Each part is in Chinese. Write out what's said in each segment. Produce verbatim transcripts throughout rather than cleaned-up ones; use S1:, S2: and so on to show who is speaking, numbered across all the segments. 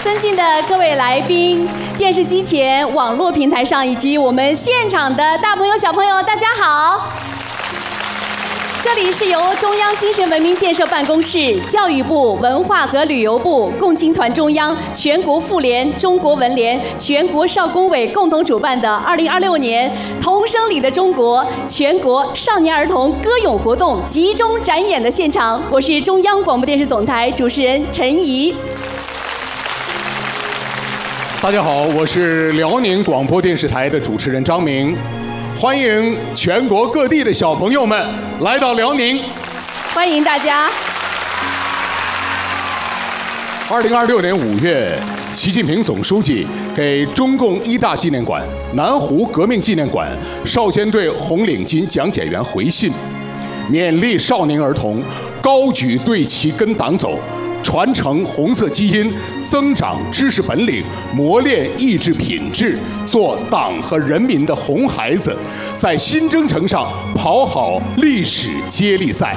S1: 尊敬的各位来宾，电视机前、网络平台上以及我们现场的大朋友、小朋友，大家好！这里是由中央精神文明建设办公室、教育部、文化和旅游部、共青团中央、全国妇联、中国文联、全国少工委共同主办的二零二六年童声里的中国全国少年儿童歌咏活动集中展演的现场。我是中央广播电视总台主持人陈怡。
S2: 大家好，我是辽宁广播电视台的主持人张明。欢迎全国各地的小朋友们来到辽宁，
S1: 欢迎大家。
S2: 二零二六年五月，习近平总书记给中共一大纪念馆、南湖革命纪念馆少先队红领巾讲解员回信，勉励少年儿童高举队旗跟党走，传承红色基因，增长知识本领，磨练意志品质，做党和人民的红孩子，在新征程上跑好历史接力赛。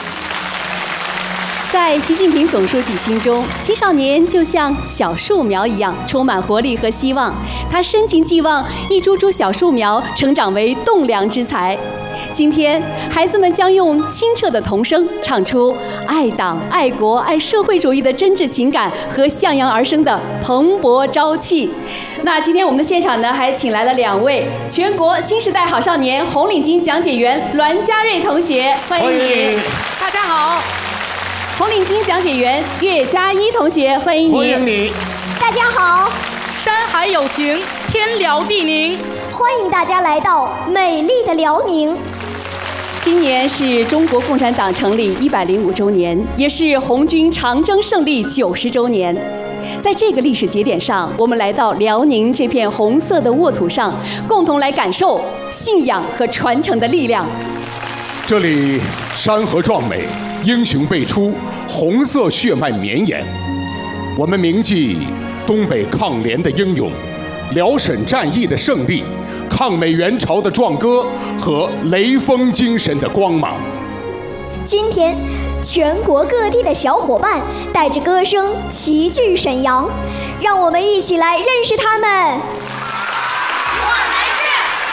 S1: 在习近平总书记心中，青少年就像小树苗一样，充满活力和希望。他深情寄望一株株小树苗成长为栋梁之才。今天，孩子们将用清澈的童声唱出爱党、爱国、爱社会主义的真挚情感和向阳而生的蓬勃朝气。那今天我们的现场呢，还请来了两位全国新时代好少年红领巾讲解员栾佳瑞同学，欢迎你。
S3: 大家好。
S1: 红领巾讲解员岳佳一同学，欢迎你。
S2: 欢迎你。
S4: 大家好。
S3: 山海有情，天辽地宁，
S4: 欢迎大家来到美丽的辽宁。
S1: 今年是中国共产党成立一百零五周年，也是红军长征胜利九十周年。在这个历史节点上，我们来到辽宁这片红色的沃土上，共同来感受信仰和传承的力量。
S2: 这里山河壮美，英雄辈出，红色血脉绵延。我们铭记东北抗联的英勇，辽沈战役的胜利，抗美援朝的壮歌和雷锋精神的光芒。
S4: 今天，全国各地的小伙伴带着歌声齐聚沈阳，让我们一起来认识他们。